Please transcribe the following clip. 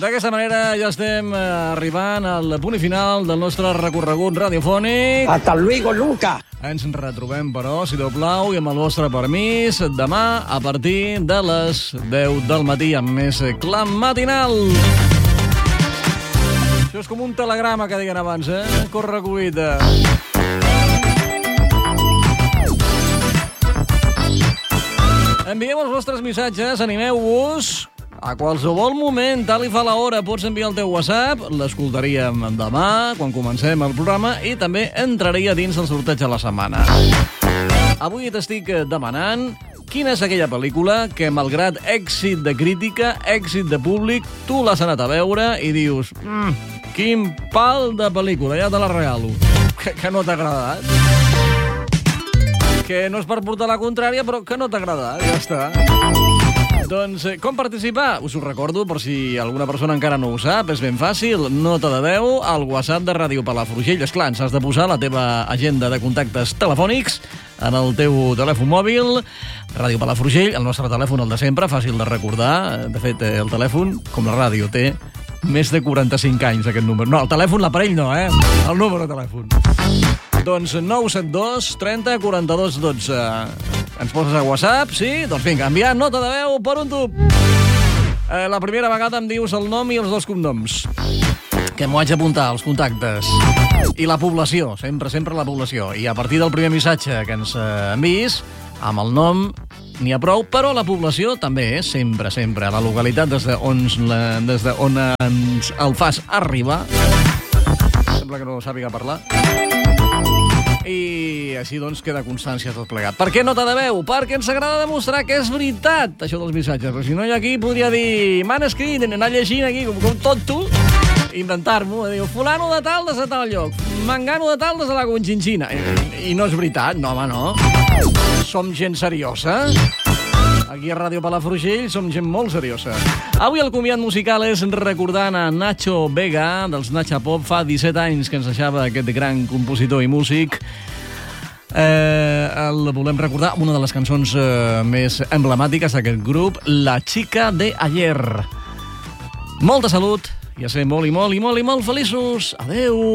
D'aquesta manera ja estem arribant al punt final del nostre recorregut radiofònic. Hasta luego, Luca! Ens retrobem, però, si Déu plau, i amb el vostre permís, demà a partir de les 10 del matí amb més clam matinal. Això és com un telegrama que deien abans, Corre, cuita. Enviem els vostres missatges, animeu-vos. A qualsevol moment, tal i fa l'hora, pots enviar el teu WhatsApp, l'escoltaríem demà, quan comencem el programa, i també entraria dins el sorteig de la setmana. Avui t'estic demanant quina és aquella pel·lícula que, malgrat èxit de crítica, èxit de públic, tu l'has anat a veure i dius quin pal de pel·lícula, ja te la regalo. Que no t'ha agradat. Que no és per portar la contrària, però que no t'ha agradat, ja està. Doncs, com participar? Us ho recordo, per si alguna persona encara no ho sap, és ben fàcil. Nota de veu al WhatsApp de Ràdio Palafrugell. Esclar, ens has de posar la teva agenda de contactes telefònics en el teu telèfon mòbil. Ràdio Palafrugell, el nostre telèfon, el de sempre, fàcil de recordar. De fet, el telèfon, com la ràdio, té més de 45 anys, aquest número. No, el telèfon, l'aparell no, el número de telèfon. Doncs 972 30 42 12. Ens poses a WhatsApp, sí? Doncs vinga, enviar nota de veu per un tub. La primera vegada em dius el nom i els dos cognoms, que m'ho haig d'apuntar, els contactes. I la població, sempre la població. I a partir del primer missatge que ens enviïs, amb el nom n'hi ha prou, però la població també, sempre. La localitat des d'on ens el fas arribar. Sembla que no sàpiga parlar. I així, doncs, queda constància tot plegat. Per què nota de veu? Perquè ens agrada demostrar que és veritat, això dels missatges. Però si no, jo aquí podria dir m'han escrit, anar llegint aquí com tonto, inventar-m'ho, diu fulano de tal des de tal lloc, mangano de tal des de la Conchinchina. I no és veritat, no, home, no. Som gent seriosa. Aquí a Ràdio Palafrugell som gent molt seriosa. Avui el convidat musical és recordant a Nacho Vega, dels Nacha Pop. Fa 17 anys que ens deixava aquest gran compositor i músic. El volem recordar amb una de les cançons més emblemàtiques d'aquest grup, La chica de ayer. Molta salut i a ser molt feliços. Adeu!